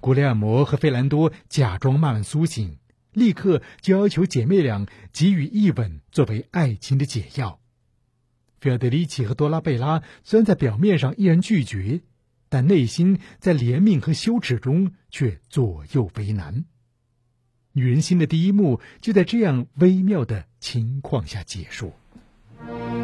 古雷尔摩和费兰多假装慢慢苏醒，立刻就要求姐妹俩给予一吻作为爱情的解药。菲尔德里奇和多拉贝拉虽然在表面上依然拒绝，但内心在怜悯和羞耻中却左右为难。女人心的第一幕就在这样微妙的情况下结束。